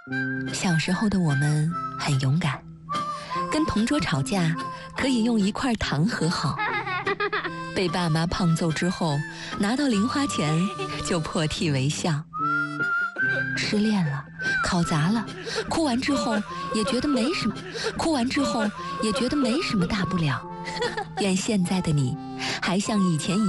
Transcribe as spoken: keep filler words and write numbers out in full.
小时候的我们很勇敢，跟同桌吵架可以用一块糖和好，被爸妈胖揍之后拿到零花钱就破涕为笑。失恋了，考砸了，哭完之后也觉得没什么，哭完之后也觉得没什么大不了。愿现在的你还像以前一样